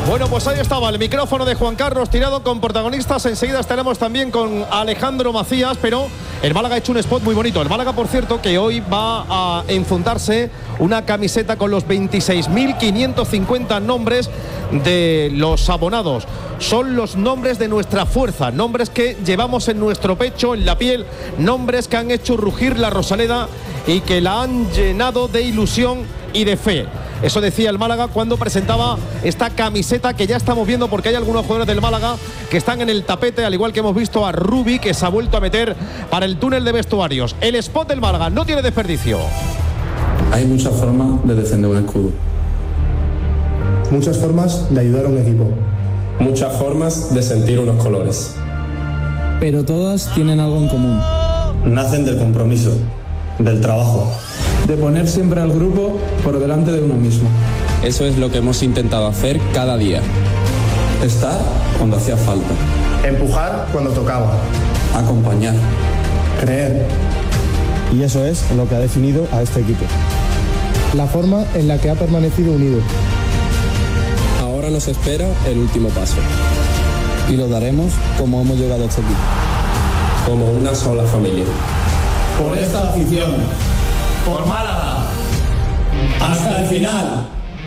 Bueno, pues ahí estaba el micrófono de Juan Carlos tirado con protagonistas. Enseguida estaremos también con Alejandro Macías, pero el Málaga ha hecho un spot muy bonito. El Málaga, por cierto, que hoy va a enfundarse una camiseta con los 26.550 nombres de los abonados. Son los nombres de nuestra fuerza, nombres que llevamos en nuestro pecho, en la piel, nombres que han hecho rugir la Rosaleda y que la han llenado de ilusión y de fe. Eso decía el Málaga cuando presentaba esta camiseta que ya estamos viendo, porque hay algunos jugadores del Málaga que están en el tapete, al igual que hemos visto a Rubi, que se ha vuelto a meter para el túnel de vestuarios. El spot del Málaga no tiene desperdicio. Hay muchas formas de defender un escudo. Muchas formas de ayudar a un equipo. Muchas formas de sentir unos colores. Pero todas tienen algo en común. Nacen del compromiso, del trabajo. De poner siempre al grupo por delante de uno mismo. Eso es lo que hemos intentado hacer cada día. Estar cuando hacía falta. Empujar cuando tocaba. Acompañar. Creer. Y eso es lo que ha definido a este equipo. La forma en la que ha permanecido unido. Ahora nos espera el último paso. Y lo daremos como hemos llegado hasta aquí. Como una sola familia. Por esta afición. Por Málaga. Hasta el final.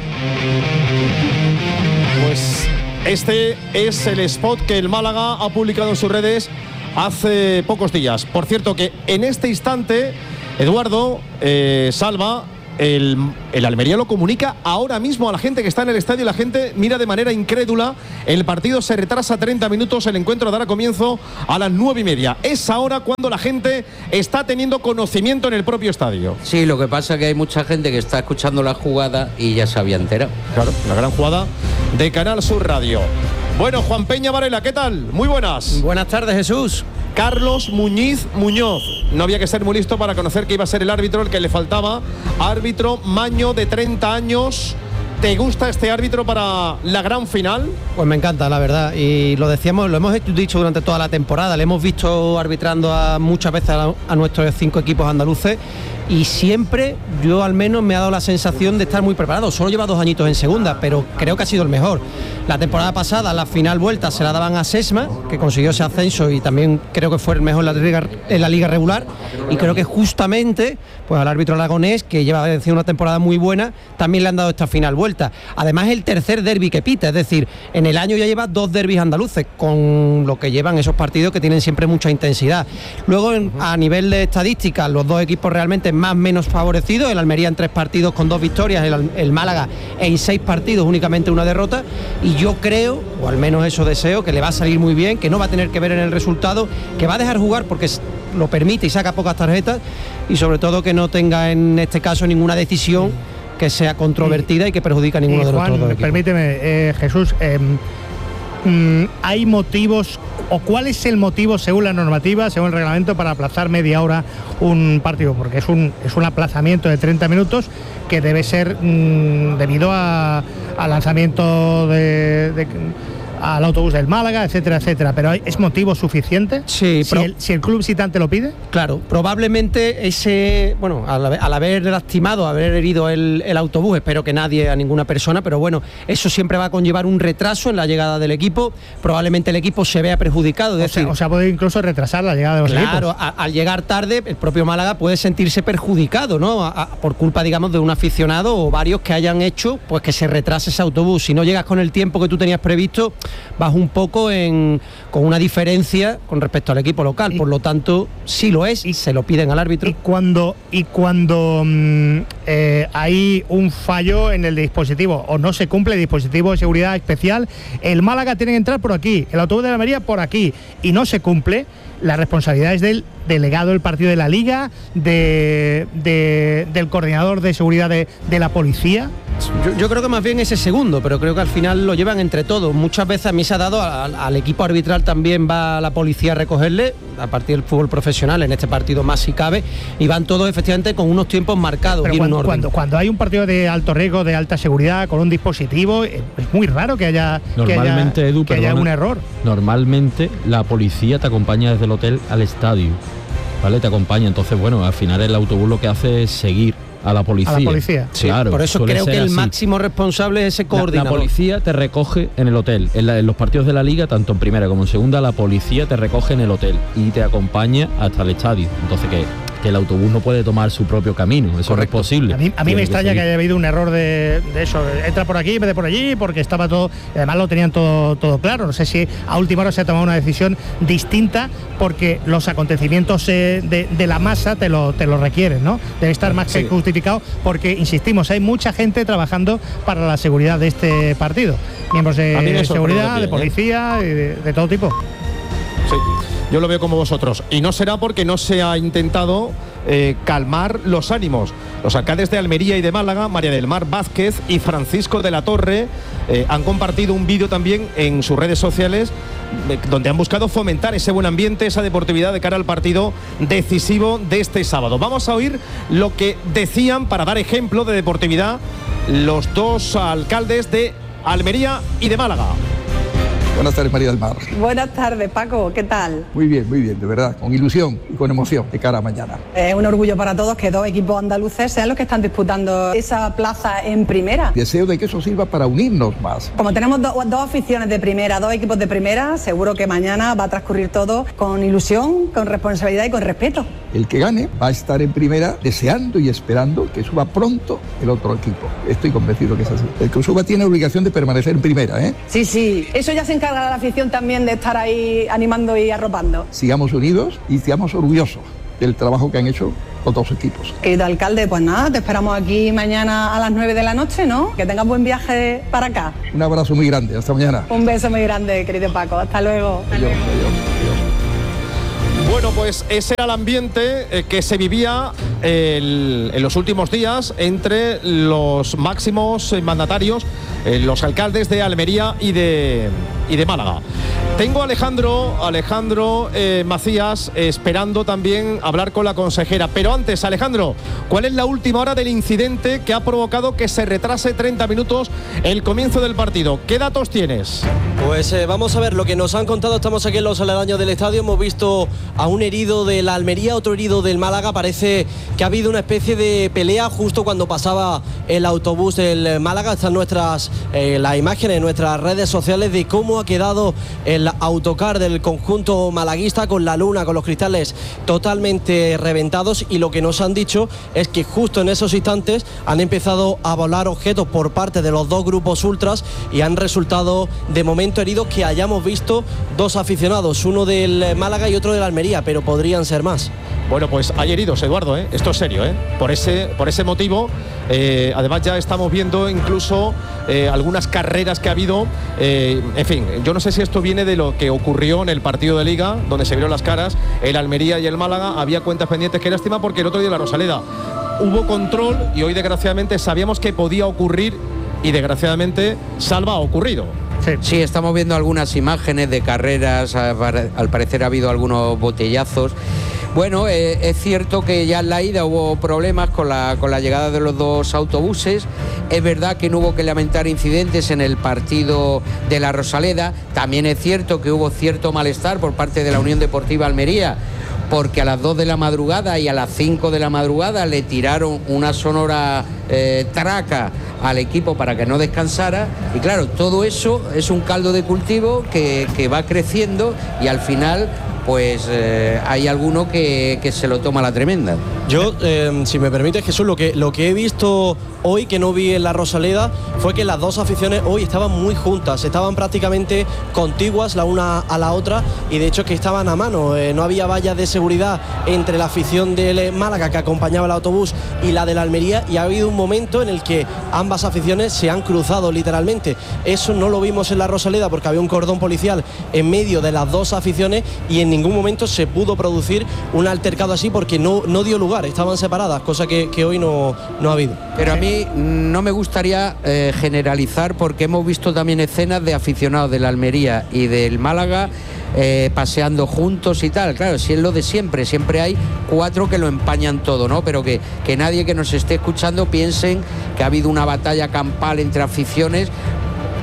Pues este es el spot que el Málaga ha publicado en sus redes hace pocos días. Por cierto, que en este instante, Eduardo, Salva, el Almería lo comunica ahora mismo a la gente que está en el estadio y la gente mira de manera incrédula. El partido se retrasa 30 minutos, el encuentro dará comienzo a las 9:30. Es ahora cuando la gente está teniendo conocimiento en el propio estadio. Sí, lo que pasa es que hay mucha gente que está escuchando la jugada y ya se había enterado. Claro, la gran jugada de Canal Sur Radio. Bueno, Juan Peña Varela, ¿qué tal? Muy buenas. Buenas tardes, Jesús. Carlos Muñiz Muñoz. No había que ser muy listo para conocer que iba a ser el árbitro, el que le faltaba. Árbitro Maño, de 30 años. ¿Te gusta este árbitro para la gran final? Pues me encanta, la verdad. Y lo decíamos, lo hemos dicho durante toda la temporada. Le hemos visto arbitrando muchas veces a nuestros 5 equipos andaluces. Y siempre, yo al menos me ha dado la sensación de estar muy preparado. Solo lleva 2 añitos en segunda, pero creo que ha sido el mejor. La temporada pasada, la final vuelta, se la daban a Sesma, que consiguió ese ascenso y también creo que fue el mejor en la liga regular. Y creo que justamente, pues al árbitro aragonés, que lleva una temporada muy buena, también le han dado esta final vuelta. Además, el tercer derbi que pita, es decir, en el año ya lleva 2 derbis andaluces, con lo que llevan esos partidos que tienen siempre mucha intensidad. Luego, a nivel de estadísticas, los 2 equipos realmente más menos favorecidos, el Almería en 3 partidos con 2 victorias, el Málaga en 6 partidos únicamente una derrota, y yo creo, o al menos eso deseo, que le va a salir muy bien, que no va a tener que ver en el resultado, que va a dejar jugar porque lo permite y saca pocas tarjetas, y sobre todo que no tenga en este caso ninguna decisión que sea controvertida y que perjudique a ninguno de los dos equipos. Permíteme, Jesús, ¿hay motivos o cuál es el motivo según la normativa, según el reglamento, para aplazar media hora un partido? Porque es un aplazamiento de 30 minutos que debe ser debido al lanzamiento al autobús del Málaga, etcétera, etcétera. ¿Pero es motivo suficiente? Sí, si el club visitante lo pide. Claro, probablemente al haber lastimado, haber herido el autobús, espero que nadie, a ninguna persona, pero bueno, eso siempre va a conllevar un retraso en la llegada del equipo. Probablemente el equipo se vea perjudicado. O sea, puede incluso retrasar la llegada de los equipos. Claro, al llegar tarde, el propio Málaga puede sentirse perjudicado, ¿no? Por culpa, digamos, de un aficionado o varios que hayan hecho pues que se retrase ese autobús. Si no llegas con el tiempo que tú tenías previsto, vas un poco con una diferencia con respecto al equipo local. Por lo tanto, sí lo es y se lo piden al árbitro. Y cuando hay un fallo en el dispositivo o no se cumple el dispositivo de seguridad especial, el Málaga tiene que entrar por aquí, el autobús de la Almería por aquí, y no se cumple, la responsabilidad es del delegado del partido de la Liga, del coordinador de seguridad de la policía. Yo creo que más bien ese segundo, pero creo que al final lo llevan entre todos. Muchas veces a mí se ha dado al equipo arbitral, también va la policía a recogerle, a partir del fútbol profesional, en este partido más si cabe, y van todos efectivamente con unos tiempos marcados. Pero cuando hay un partido de alto riesgo, de alta seguridad, con un dispositivo, es muy raro que haya un error. Normalmente la policía te acompaña desde el hotel al estadio, ¿vale? Te acompaña, entonces bueno, al final el autobús lo que hace es seguir a la policía. A la policía. Sí, claro. Por eso suele creo ser que el así. máximo responsable es ese coordinador. La policía te recoge en el hotel. En los partidos de la Liga, tanto en primera como en segunda, la policía te recoge en el hotel y te acompaña hasta el estadio. Entonces, que el autobús no puede tomar su propio camino, eso no es posible. A mí me extraña que haya habido un error de eso, entra por aquí en vez de por allí, porque estaba todo, y además lo tenían todo claro. No sé si a última hora se ha tomado una decisión distinta, porque los acontecimientos de la masa te lo requieren, ¿no? Debe estar más que justificado, porque, insistimos, hay mucha gente trabajando para la seguridad de este partido. Miembros de seguridad, de policía, y de todo tipo. Sí, yo lo veo como vosotros. Y no será porque no se ha intentado calmar los ánimos. Los alcaldes de Almería y de Málaga, María del Mar Vázquez y Francisco de la Torre, han compartido un vídeo también en sus redes sociales donde han buscado fomentar ese buen ambiente, esa deportividad de cara al partido decisivo de este sábado. Vamos a oír lo que decían, para dar ejemplo de deportividad, los dos alcaldes de Almería y de Málaga. Buenas tardes, María del Mar. Buenas tardes, Paco, ¿qué tal? Muy bien, de verdad, con ilusión y con emoción de cara a mañana. Es un orgullo para todos que dos equipos andaluces sean los que están disputando esa plaza en primera. Deseo de que eso sirva para unirnos más. Como tenemos dos aficiones de primera, dos equipos de primera, seguro que mañana va a transcurrir todo con ilusión, con responsabilidad y con respeto. El que gane va a estar en primera deseando y esperando que suba pronto el otro equipo. Estoy convencido que es así. El que suba tiene obligación de permanecer en primera, ¿eh? Sí, eso ya se encarga la afición también de estar ahí animando y arropando. Sigamos unidos y seamos orgullosos del trabajo que han hecho los dos equipos. Querido alcalde, pues nada, te esperamos aquí mañana a las 9 de la noche, ¿no? Que tengas buen viaje para acá. Un abrazo muy grande, hasta mañana. Un beso muy grande, querido Paco, hasta luego. Adiós. Bueno, pues ese era el ambiente que se vivía en los últimos días entre los máximos mandatarios, los alcaldes de Almería y de Málaga. Tengo a Alejandro Macías esperando también hablar con la consejera. Pero antes, Alejandro, ¿cuál es la última hora del incidente que ha provocado que se retrase 30 minutos el comienzo del partido? ¿Qué datos tienes? Pues vamos a ver lo que nos han contado. Estamos aquí en los aledaños del estadio. Hemos visto a un herido de la Almería, otro herido del Málaga. Parece que ha habido una especie de pelea justo cuando pasaba el autobús del Málaga. Están las imágenes en nuestras redes sociales de cómo ha quedado el autocar del conjunto malaguista, con la luna, con los cristales totalmente reventados. Y lo que nos han dicho es que justo en esos instantes han empezado a volar objetos por parte de los dos grupos ultras y han resultado de momento heridos que hayamos visto dos aficionados, uno del Málaga y otro de la Almería, pero podrían ser más. Bueno, pues hay heridos, Eduardo, ¿eh? Esto es serio, ¿eh? Por ese motivo, además ya estamos viendo incluso algunas carreras que ha habido. En fin, yo no sé si esto viene de lo que ocurrió en el partido de Liga, donde se vieron las caras, el Almería y el Málaga. Había cuentas pendientes, qué lástima, porque el otro día en la Rosaleda hubo control y hoy desgraciadamente sabíamos que podía ocurrir y desgraciadamente, Salva, ha ocurrido. Sí, estamos viendo algunas imágenes de carreras, al parecer ha habido algunos botellazos. Bueno, es cierto que ya en la ida hubo problemas con la llegada de los dos autobuses. Es verdad que no hubo que lamentar incidentes en el partido de la Rosaleda. También es cierto que hubo cierto malestar por parte de la Unión Deportiva Almería, porque a las 2 de la madrugada y a las 5 de la madrugada le tiraron una sonora traca al equipo para que no descansara. Y claro, todo eso es un caldo de cultivo que va creciendo y al final pues hay alguno que se lo toma la tremenda. Yo, si me permites, Jesús, lo que he visto hoy, que no vi en la Rosaleda, fue que las dos aficiones hoy estaban muy juntas, estaban prácticamente contiguas la una a la otra, y de hecho que estaban a mano. No había vallas de seguridad entre la afición del Málaga, que acompañaba el autobús, y la de la Almería, y ha habido un momento en el que ambas aficiones se han cruzado literalmente. Eso no lo vimos en la Rosaleda porque había un cordón policial en medio de las dos aficiones y en ningún momento se pudo producir un altercado así, porque no dio lugar, estaban separadas, cosa que hoy no ha habido. Pero a mí no me gustaría generalizar, porque hemos visto también escenas de aficionados de la Almería y del Málaga paseando juntos y tal. Claro, si es lo de siempre hay 4 que lo empañan todo, ¿no? Pero que nadie que nos esté escuchando piensen que ha habido una batalla campal entre aficiones.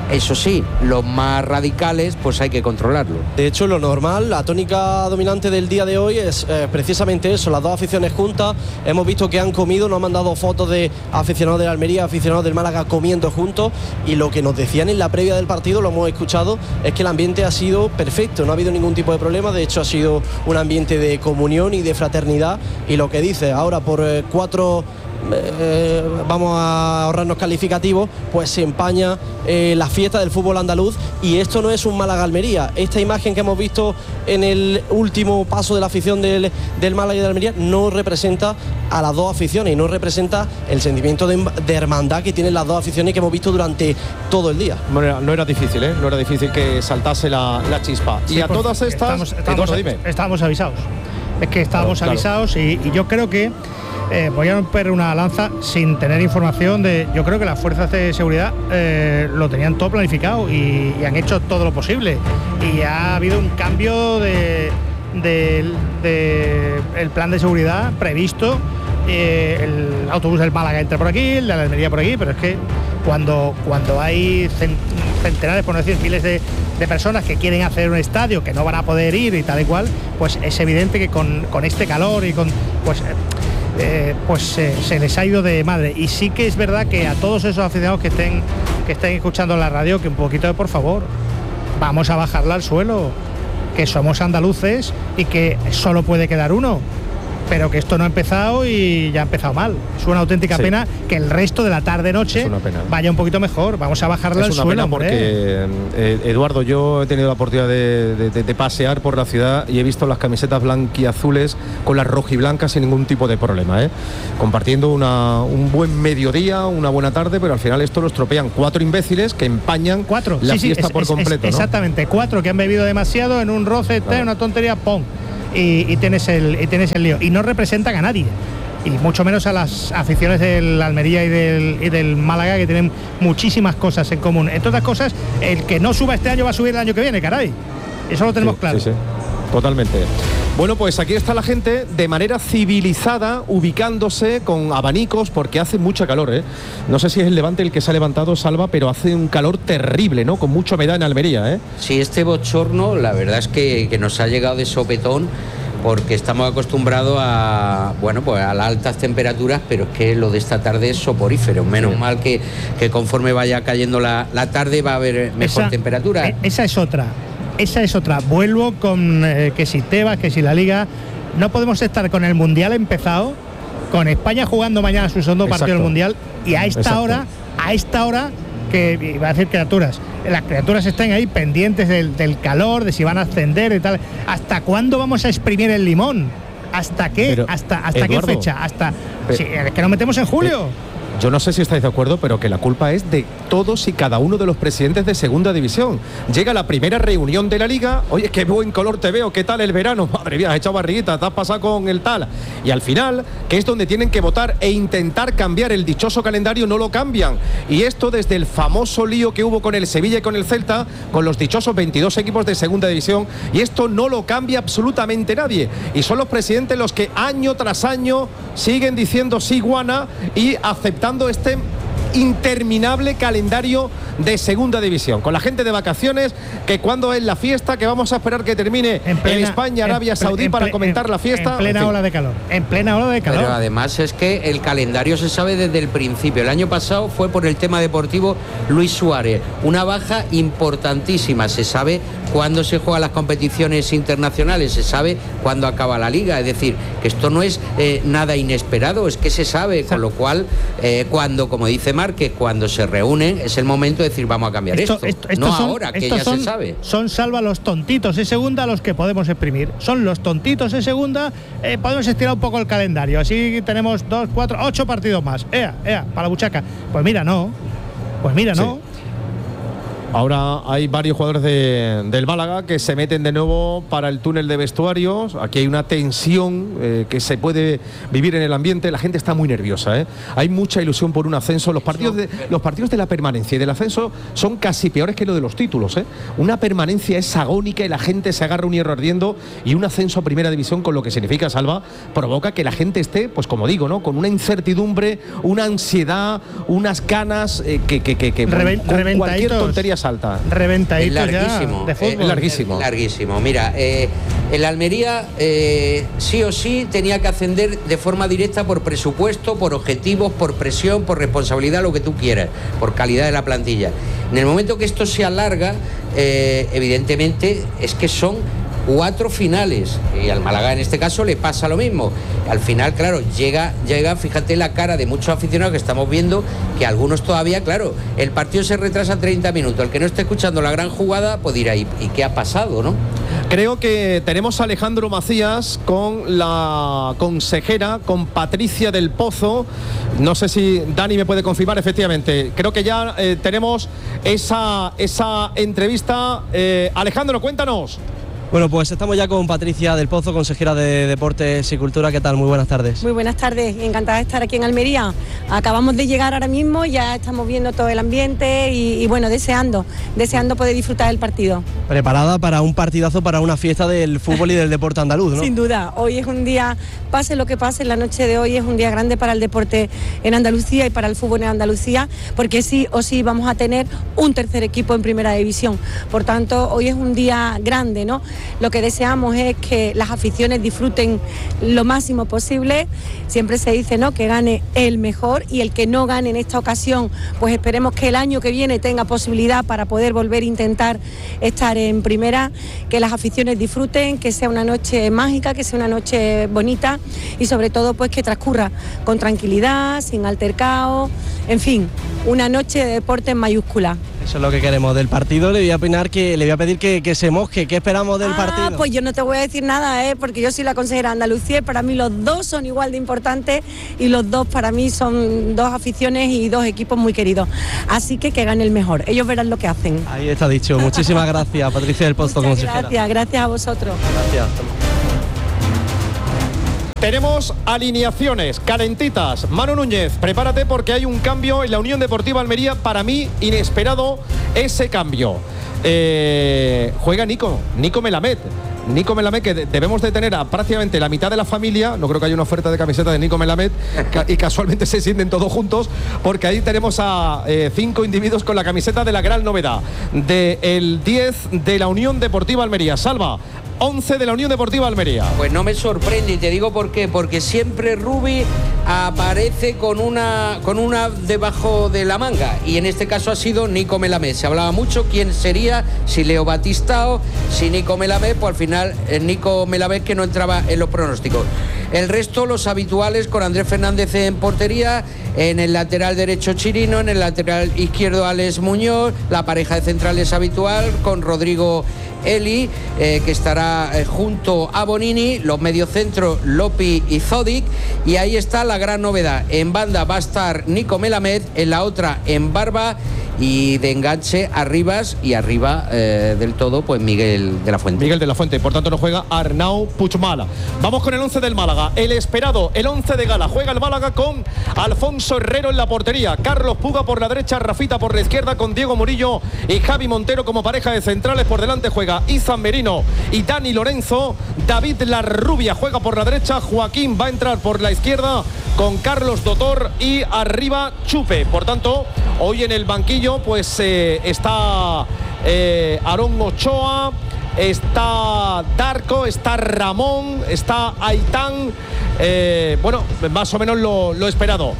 Eso sí, los más radicales pues hay que controlarlo. De hecho, lo normal, la tónica dominante del día de hoy es precisamente eso, las dos aficiones juntas. Hemos visto que han comido, nos han mandado fotos de aficionados de la Almería, aficionados del Málaga comiendo juntos, y lo que nos decían en la previa del partido, lo hemos escuchado, es que el ambiente ha sido perfecto, no ha habido ningún tipo de problema. De hecho, ha sido un ambiente de comunión y de fraternidad, y lo que dice ahora por 4 vamos a ahorrarnos calificativos, pues se empaña la fiesta del fútbol andaluz. Y esto no es un Málaga-Almería. Esta imagen que hemos visto en el último paso de la afición del Málaga y de Almería no representa a las dos aficiones y no representa el sentimiento de hermandad que tienen las dos aficiones y que hemos visto durante todo el día. Bueno, no era difícil, no era difícil que saltase la chispa. Sí, y a todas estas estábamos avisados. Es que estábamos avisados y yo creo que voy a romper una lanza sin tener información yo creo que las fuerzas de seguridad lo tenían todo planificado y han hecho todo lo posible, y ha habido un cambio del plan de seguridad previsto. El autobús del Málaga entra por aquí, el de la Almería por aquí, pero es que cuando hay centenares, por no decir miles de personas que quieren hacer un estadio, que no van a poder ir y tal y cual, pues es evidente que con este calor y se les ha ido de madre. Y sí que es verdad que a todos esos aficionados que estén escuchando la radio, que un poquito de por favor, vamos a bajarla al suelo, que somos andaluces y que solo puede quedar uno, pero que esto no ha empezado y ya ha empezado mal. Es una auténtica pena que el resto de la tarde-noche vaya un poquito mejor. Vamos a bajarla al suelo. Es una pena porque, Eduardo, yo he tenido la oportunidad de pasear por la ciudad y he visto las camisetas blanquiazules con las rojiblancas sin ningún tipo de problema, compartiendo un buen mediodía, una buena tarde, pero al final esto lo estropean 4 imbéciles que empañan la fiesta por completo. Exactamente, 4 que han bebido demasiado en un roce, una tontería, ¡pum! Y tienes el lío, y no representan a nadie, y mucho menos a las aficiones del Almería y del Málaga, que tienen muchísimas cosas en común. Entre otras cosas, el que no suba este año va a subir el año que viene, caray, eso lo tenemos claro. Sí, totalmente. Bueno, pues aquí está la gente de manera civilizada, ubicándose con abanicos, porque hace mucha calor, No sé si es el Levante el que se ha levantado, Salva, pero hace un calor terrible, ¿no? Con mucha humedad en Almería, Sí, este bochorno, la verdad es que nos ha llegado de sopetón, porque estamos acostumbrados a las altas temperaturas, pero es que lo de esta tarde es soporífero. Menos mal que conforme vaya cayendo la tarde va a haber mejor temperatura. Esa es otra. Vuelvo con que si Tebas, que si la Liga, no podemos estar con el Mundial empezado, con España jugando mañana su segundo partido del Mundial, y a esta hora, que iba a decir criaturas, las criaturas están ahí pendientes del calor, de si van a ascender y tal. ¿Hasta cuándo vamos a exprimir el limón? ¿Hasta qué? Pero, ¿hasta Eduardo, qué fecha? Es que nos metemos en julio. Yo no sé si estáis de acuerdo, pero que la culpa es de todos y cada uno de los presidentes de segunda división. Llega la primera reunión de la Liga, oye, qué buen color te veo, qué tal el verano, madre mía, has echado barriguita, te has pasado con el tal. Y al final, que es donde tienen que votar e intentar cambiar el dichoso calendario, no lo cambian. Y esto desde el famoso lío que hubo con el Sevilla y con el Celta, con los dichosos 22 equipos de segunda división, y esto no lo cambia absolutamente nadie. Y son los presidentes los que año tras año siguen diciendo sí, guana, y aceptando este interminable calendario de segunda división, con la gente de vacaciones, que cuando es la fiesta, que vamos a esperar que termine en España, Arabia Saudí para comentar la fiesta. En plena ola de calor. Pero además es que el calendario se sabe desde el principio. El año pasado fue por el tema deportivo Luis Suárez, una baja importantísima. Se sabe cuándo se juegan las competiciones internacionales, se sabe cuándo acaba la Liga. Es decir, que esto no es nada inesperado, es que se sabe, con lo cual cuando, como dice Márquez, cuando se reúnen es el momento de decir vamos a cambiar esto no ahora, que ya se sabe. Son, Salva, los tontitos de segunda los que podemos exprimir. Son los tontitos de segunda, podemos estirar un poco el calendario. Así tenemos 2, 4, 8 partidos más. Para la buchaca. Pues mira, no. Ahora hay varios jugadores del Málaga que se meten de nuevo para el túnel de vestuarios. Aquí hay una tensión que se puede vivir en el ambiente. La gente está muy nerviosa, Hay mucha ilusión por un ascenso. Los partidos de la permanencia y del ascenso son casi peores que lo de los títulos, Una permanencia es agónica y la gente se agarra un hierro ardiendo, y un ascenso a primera división, con lo que significa, Salva, provoca que la gente esté, pues como digo, ¿no? Con una incertidumbre, una ansiedad, unas ganas que con cualquier tontería es alta. Reventadito es larguísimo, ya de fútbol. Es larguísimo. Es larguísimo. Mira, el Almería sí o sí tenía que ascender de forma directa por presupuesto, por objetivos, por presión, por responsabilidad, lo que tú quieras, por calidad de la plantilla. En el momento que esto se alarga, evidentemente es que son 4 finales y al Málaga en este caso le pasa lo mismo. Al final, claro, llega, fíjate la cara de muchos aficionados que estamos viendo, que algunos todavía, claro, el partido se retrasa 30 minutos, el que no esté escuchando la gran jugada pues dirá, ¿y qué ha pasado, no? Creo que tenemos a Alejandro Macías con la consejera, con Patricia del Pozo. No sé si Dani me puede confirmar, efectivamente. Creo que ya tenemos esa entrevista. Alejandro, cuéntanos. Bueno, pues estamos ya con Patricia del Pozo, consejera de Deportes y Cultura. ¿Qué tal? Muy buenas tardes. Muy buenas tardes, encantada de estar aquí en Almería. Acabamos de llegar ahora mismo, ya estamos viendo todo el ambiente y bueno, deseando poder disfrutar del partido. Preparada para un partidazo, para una fiesta del fútbol y del deporte andaluz, ¿no? Sin duda, hoy es un día, pase lo que pase, la noche de hoy es un día grande para el deporte en Andalucía y para el fútbol en Andalucía, porque sí o sí vamos a tener un tercer equipo en primera división. Por tanto, hoy es un día grande, ¿no? Lo que deseamos es que las aficiones disfruten lo máximo posible. Siempre se dice, ¿no?, que gane el mejor, y el que no gane en esta ocasión, pues esperemos que el año que viene tenga posibilidad para poder volver a intentar estar en primera, que las aficiones disfruten, que sea una noche mágica, que sea una noche bonita y sobre todo pues que transcurra con tranquilidad, sin altercado, en fin, una noche de deporte en mayúscula. Eso es lo que queremos del partido. Le voy a pedir que se moje. ¿Qué esperamos del partido? Pues yo no te voy a decir nada, porque yo soy la consejera de Andalucía y para mí los dos son igual de importantes y los dos para mí son dos aficiones y dos equipos muy queridos. Así que gane el mejor. Ellos verán lo que hacen. Ahí está dicho. Muchísimas gracias, Patricia del Pozo, consejera. Gracias a vosotros. Gracias. Tenemos alineaciones calentitas. Manu Núñez, prepárate porque hay un cambio en la Unión Deportiva Almería. Para mí, inesperado ese cambio. Juega Nico Melamed. Nico Melamed, que debemos de tener a prácticamente la mitad de la familia. No creo que haya una oferta de camiseta de Nico Melamed y casualmente se sienten todos juntos, porque ahí tenemos a 5 individuos con la camiseta de la gran novedad del 10 de la Unión Deportiva Almería. Salva, 11 de la Unión Deportiva Almería. Pues no me sorprende, y te digo por qué, porque siempre Rubi aparece con una debajo de la manga, y en este caso ha sido Nico Melamed. Se hablaba mucho quién sería, si Leo Batistao, si Nico Melamed, pues al final Nico Melamed, que no entraba en los pronósticos. El resto, los habituales, con Andrés Fernández en portería, en el lateral derecho Chirino, en el lateral izquierdo Alex Muñoz, la pareja de centrales habitual con Rodrigo Eli, que estará junto a Bonini, los mediocentros Lopi y Zodic, y ahí está la gran novedad. En banda va a estar Nico Melamed, en la otra en Barba, y de enganche Arribas, y arriba del todo pues Miguel de la Fuente. Miguel de la Fuente, por tanto no juega Arnau Puigmal. Vamos con el 11 del Málaga, el esperado, el 11 de gala. Juega el Málaga con Alfonso Herrero en la portería, Carlos Puga por la derecha, Rafita por la izquierda, con Diego Murillo y Javi Montero como pareja de centrales. Por delante juega Izan Merino y Dani Lorenzo. David Larrubia juega por la derecha, Joaquín va a entrar por la izquierda con Carlos Dotor y arriba Chupe. Por tanto, hoy en el banquillo pues está Aarón Ochoa, está Darko, está Ramón, está Aitán. Bueno, más o menos lo esperado.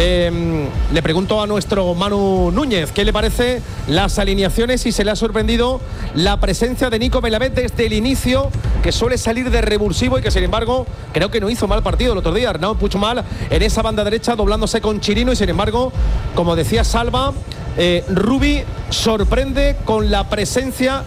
Le pregunto a nuestro Manu Núñez qué le parece las alineaciones y se le ha sorprendido la presencia de Nico Melamed desde el inicio, que suele salir de revulsivo y que sin embargo creo que no hizo mal partido el otro día. Arnau Puigmal en esa banda derecha doblándose con Chirino, y sin embargo, como decía Salva, Rubi sorprende con la presencia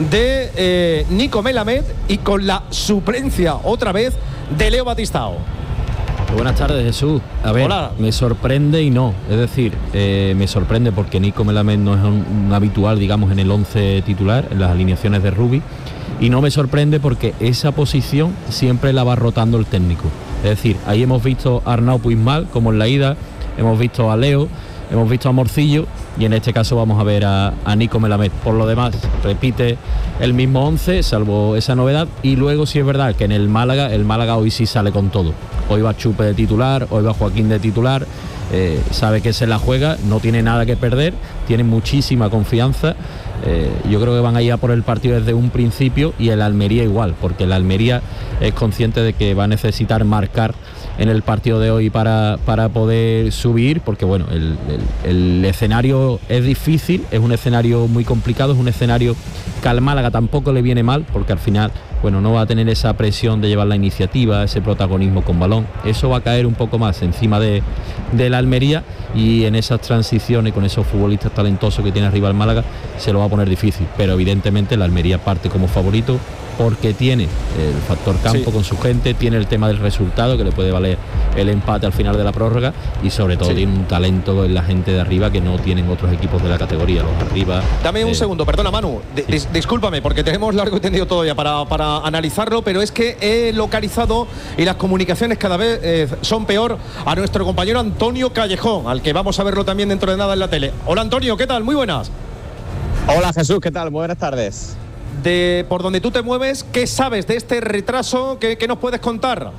de Nico Melamed y con la suplencia otra vez de Leo Batistao. Buenas tardes, Jesús. A ver, hola. Me sorprende y no. Es decir, me sorprende porque Nico Melamed no es un habitual, digamos, en el 11 titular, en las alineaciones de Rubi. Y no me sorprende porque esa posición siempre la va rotando el técnico. Es decir, ahí hemos visto a Arnau Puigmal, como en la ida, hemos visto a Leo, hemos visto a Morcillo y en este caso vamos a ver a Nico Melamed. Por lo demás, repite el mismo 11, salvo esa novedad, y luego sí es verdad que en el Málaga hoy sí sale con todo. Hoy va Chupe de titular, hoy va Joaquín de titular, sabe que se la juega, no tiene nada que perder, tiene muchísima confianza. Yo creo que van a ir a por el partido desde un principio, y el Almería igual, porque el Almería es consciente de que va a necesitar marcar en el partido de hoy para poder subir, porque bueno, el escenario es difícil, es un escenario muy complicado, es un escenario que al Málaga tampoco le viene mal, porque al final, bueno, no va a tener esa presión de llevar la iniciativa, ese protagonismo con balón. Eso va a caer un poco más encima de la Almería, y en esas transiciones con esos futbolistas talentosos que tiene arriba el Málaga se lo va a poner difícil, pero evidentemente la Almería parte como favorito porque tiene el factor campo con su gente, tiene el tema del resultado que le puede valer el empate al final de la prórroga, y sobre todo tiene un talento en la gente de arriba que no tienen otros equipos de la categoría, los arriba. Dame un segundo, perdona Manu, discúlpame porque tenemos largo y tendido todo ya para analizarlo, pero es que he localizado, y las comunicaciones cada vez son peor, a nuestro compañero Antonio Callejón, al que vamos a verlo también dentro de nada en la tele. Hola Antonio, ¿qué tal? Muy buenas. Hola Jesús, ¿qué tal? Muy buenas tardes. Por donde tú te mueves, ¿qué sabes de este retraso? ¿Qué nos puedes contar?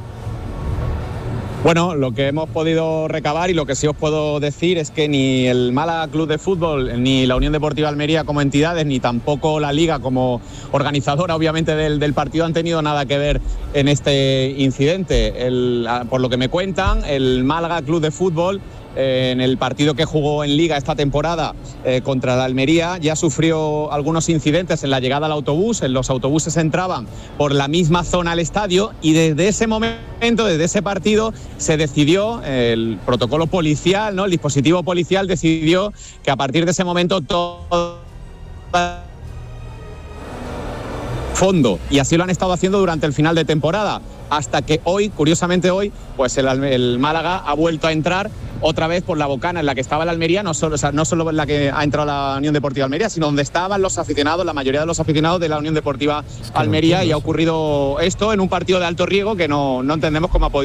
Bueno, lo que hemos podido recabar y lo que sí os puedo decir es que ni el Málaga Club de Fútbol, ni la Unión Deportiva Almería como entidades, ni tampoco la Liga como organizadora, obviamente, del partido han tenido nada que ver en este incidente. Por lo que me cuentan, el Málaga Club de Fútbol, en el partido que jugó en Liga esta temporada contra la Almería, ya sufrió algunos incidentes en la llegada al autobús. Los autobuses entraban por la misma zona al estadio, y desde ese momento, desde ese partido, se decidió, el protocolo policial, ¿no?, el dispositivo policial decidió que a partir de ese momento todo fondo, y así lo han estado haciendo durante el final de temporada, hasta que hoy, curiosamente hoy, pues el Málaga ha vuelto a entrar otra vez por la bocana en la que estaba la Almería, no solo en la que ha entrado la Unión Deportiva Almería, sino donde estaban los aficionados, la mayoría de los aficionados de la Unión Deportiva Almería, y ha ocurrido esto en un partido de alto riesgo que no entendemos cómo ha podido